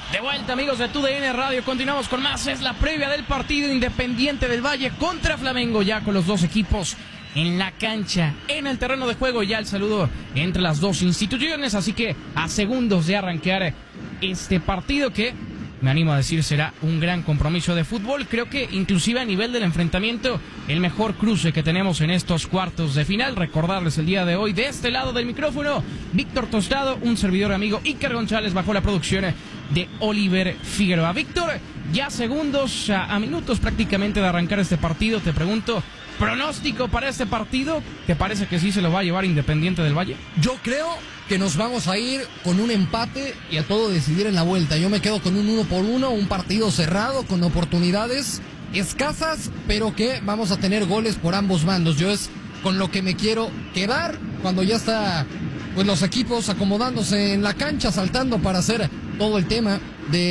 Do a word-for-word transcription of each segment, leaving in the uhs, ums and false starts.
De vuelta, amigos de T U D N Radio, continuamos con más. Es la previa del partido Independiente del Valle contra Flamengo, ya con los dos equipos en la cancha, en el terreno de juego, ya el saludo entre las dos instituciones, así que a segundos de arrancar este partido que, me animo a decir, será un gran compromiso de fútbol. Creo que inclusive a nivel del enfrentamiento, el mejor cruce que tenemos en estos cuartos de final. Recordarles el día de hoy, de este lado del micrófono, Víctor Tostado, un servidor amigo, Iker González, bajo la producción de Oliver Figueroa. Víctor, ya segundos, a, a minutos prácticamente de arrancar este partido, te pregunto, ¿pronóstico para este partido? ¿Te parece que sí se lo va a llevar Independiente del Valle? Yo creo que nos vamos a ir con un empate y a todo decidir en la vuelta. Yo me quedo con un uno por uno, un partido cerrado con oportunidades escasas, pero que vamos a tener goles por ambos bandos. Yo es con lo que me quiero quedar cuando ya está, pues, los equipos acomodándose en la cancha, saltando para hacer todo el tema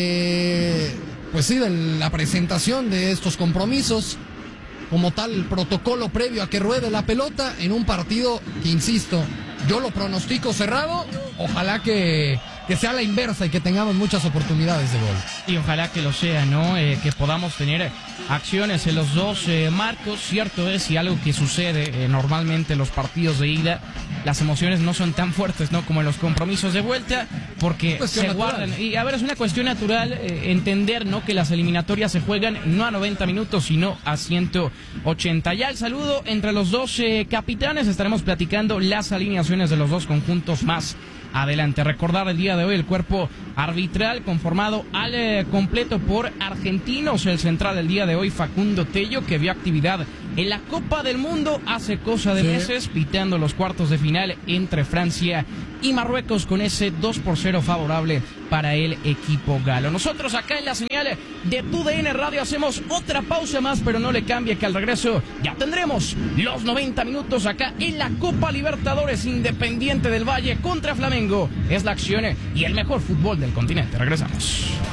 de, pues sí, de la presentación de estos compromisos, como tal el protocolo previo a que ruede la pelota en un partido que, insisto, yo lo pronostico cerrado. Ojalá que, que sea la inversa y que tengamos muchas oportunidades de gol. Y ojalá que lo sea, ¿no? Eh, que podamos tener acciones en los dos eh, marcos. Cierto es, y algo que sucede eh, normalmente en los partidos de ida, las emociones no son tan fuertes, ¿no? Como en los compromisos de vuelta, porque se natural. guardan. Y a ver, es una cuestión natural eh, entender, ¿no? Que las eliminatorias se juegan no a noventa minutos, sino a ciento ochenta. Ya el saludo entre los dos eh, capitanes. Estaremos platicando las alineaciones de los dos conjuntos más adelante. Recordar el día de hoy el cuerpo arbitral conformado al eh, completo por argentinos. El central del día de hoy, Facundo Tello, que vio actividad en la Copa del Mundo hace cosa de sí. meses, pitando los cuartos de final entre Francia y Marruecos con ese dos por cero favorable para el equipo galo. Nosotros acá en la señal de T U D N Radio hacemos otra pausa más, pero no le cambie que al regreso ya tendremos los noventa minutos acá en la Copa Libertadores. Independiente del Valle contra Flamengo. Es la acción y el mejor fútbol del continente. Regresamos.